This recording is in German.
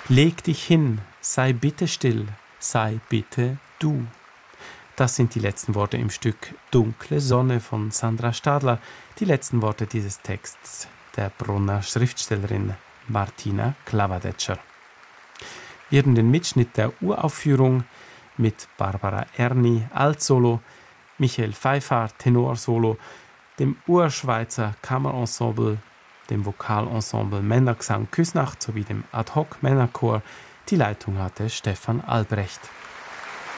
Leg dich hin, sei bitte still, sei bitte du. Das sind die letzten Worte im Stück Dunkle Sonne von Sandra Stadler, die letzten Worte dieses Texts der Brunner Schriftstellerin Martina Klavadetscher. Wir hören den Mitschnitt der Uraufführung mit Barbara Erni Altsolo, Michael Pfeiffer Tenorsolo, dem Urschweizer Kammerensemble, dem Vokalensemble Männergesang Küsnacht sowie dem Ad-hoc Männerchor. Die Leitung hatte Stefan Albrecht.